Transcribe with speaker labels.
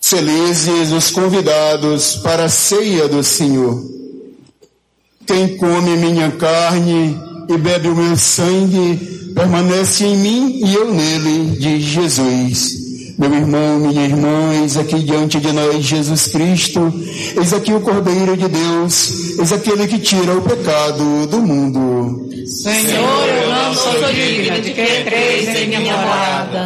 Speaker 1: Felizes os convidados para a ceia do Senhor. Quem come minha carne e bebe o meu sangue, permanece em mim e eu nele, diz Jesus. Meu irmão, minha irmã, eis aqui diante de nós Jesus Cristo, eis aqui o Cordeiro de Deus, eis aquele que tira o pecado do mundo.
Speaker 2: Senhor, eu não sou digna de que entreis em minha morada,